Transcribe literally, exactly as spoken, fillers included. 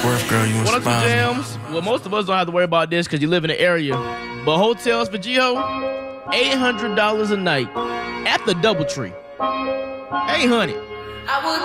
Worth, girl, you One or two inspire me. jams. Well, most of us don't have to worry about this because you live in the area. But hotels for G-Ho, eight hundred dollars a night at the DoubleTree. eight hundred dollars.